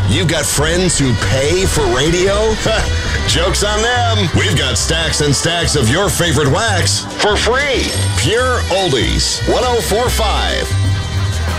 You got friends who pay for radio? Joke's on them. We've got stacks and stacks of your favorite wax for free. Pure Oldies 104.5